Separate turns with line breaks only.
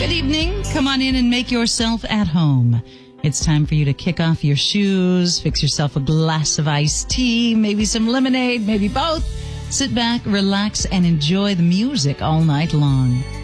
Good evening. Come on in and make yourself at home. It's time for you to kick off your shoes, fix yourself a glass of iced tea, maybe some lemonade, maybe both. Sit back, relax, and enjoy the music all night long.